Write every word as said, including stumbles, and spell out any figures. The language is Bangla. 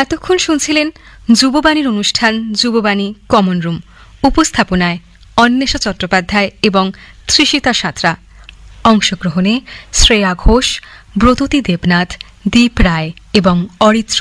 এতক্ষণ শুনছিলেন যুববাণীর অনুষ্ঠান যুববাণী কমন রুম। উপস্থাপনায় অন্বেষা চট্টোপাধ্যায় এবং তৃষিতা সাঁতরা। অংশগ্রহণে শ্রেয়া ঘোষ, ব্রততী দেবনাথ, দীপ রায় এবং অরিত্র